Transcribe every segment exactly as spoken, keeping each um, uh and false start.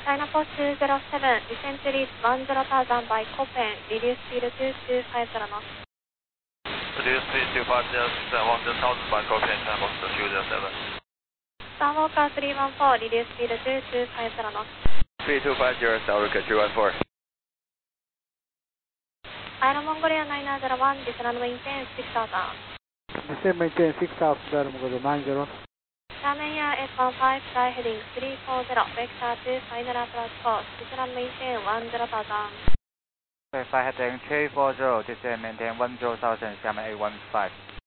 China Post two zero seven, descend to reach one zero thousand by Copen, reduce speed two two five zero knots. Reduce speed two five zero, one zero thousand by Copen, China Post two zero seven. Starwalker three one four, reduce speed two two five zero knots. three two five zero, Starwalker three one four. Aero Mongolia nine nine zero one, descend maintain six thousand. Descend maintain six thousand, Aero Mongolia nine zero. Xiamen Air eight one five, fly heading three four zero, vector two, final approach course, descend maintain one zero thousand. Fly heading three four zero, descend maintain one zero thousand, Xiamen eight one five.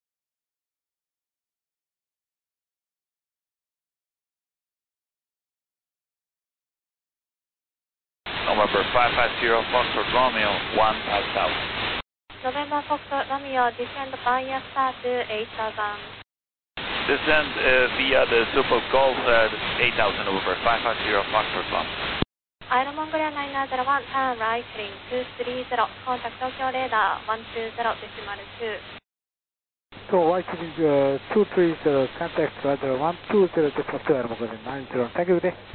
November five five zero, Foxtrot Romeo one five thousand. November Foxtrot Romeo, descend via star to eight thousand. Descend uh, via the Super Golf uh, eight thousand over five five zero, Foxtrot Romeo. Aero Mongolia nine nine zero one, turn right heading two three zero, contact Tokyo radar one two zero decimal two. So right heading uh, two three zero, contact radar one two zero decimal two, Aero Mongolia nine zero. Thank you, good day.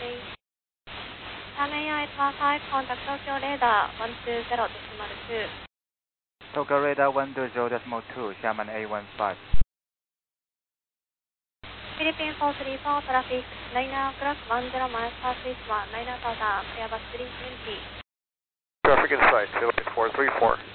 Xiamen Air eight one five, contact Tokyo radar one two zero decimal two. Tokyo radar one two zero decimal two, Xiamen eight one five. Philippine four three four, traffic nine o'clock, one zero miles past east one, nine thousand, Airbus three twenty. Traffic in sight, Philippine four three four.